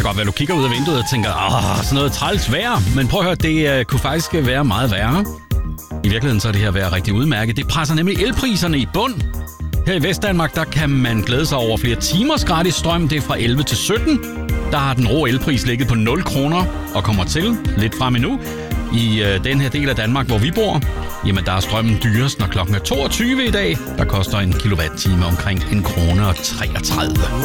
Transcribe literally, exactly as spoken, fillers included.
godt være, du kigger ud af vinduet og tænker, åh, sådan noget træls vejr. Men prøv at høre, det uh, kunne faktisk være meget værre. I virkeligheden så er det her vejr rigtig udmærket. Det presser nemlig elpriserne i bund. Her i Vestdanmark, der kan man glæde sig over flere timers gratis strøm. Det er fra elleve til sytten. Der har den rå elpris ligget på nul kroner og kommer til lidt frem endnu. I øh, den her del af Danmark, hvor vi bor, jamen der er strømmen dyrest, når klokken er toogtyve i dag. Der koster en kilowatt-time omkring en krone og treogtredive.